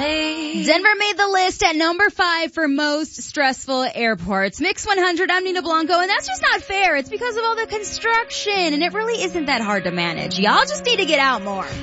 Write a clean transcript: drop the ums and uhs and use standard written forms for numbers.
Denver made the list at number 5 for most stressful airports. Mix 100, I'm Nina Blanco, and that's just not fair. It's because of all the construction, and it really isn't that hard to manage. Y'all just need to get out more.